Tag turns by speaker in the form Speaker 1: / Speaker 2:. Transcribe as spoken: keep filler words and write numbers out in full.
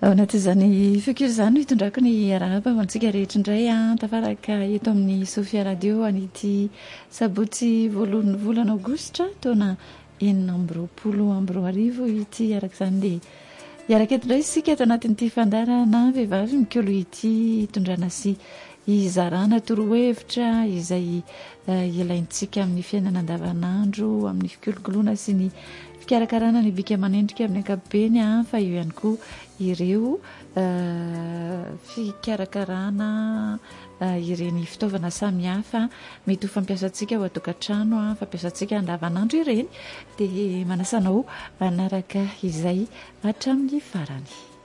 Speaker 1: ao anatin'izany fekory izany hitondrako ny arahaba ho antsika rehetra indray a tafaraka eto amin'ny Sofia Radio an'ity sabotsy voalohan'ny volana aogositra taona enina amby roapolo amby roa arivo ity araka izany dia iaraka eto indray isika eto anatin'ity fandarana vehivavy mikolo ity hitondrana sy izarana torohevitra izay ilaintsika amin'ny fiainana andavanandro amin'ny fikolokoloana sy ny fikarakarana ny bika aman'endrika amin'ny ankapobeny a fa io ihany koa ireo fikarakarana ireny fitaovana samihafa mety ho fampiasantsika ao an-tokantrano a fampiasantsika andavanandro ireny dia manasanao anaraka izay hatramin'ny farany.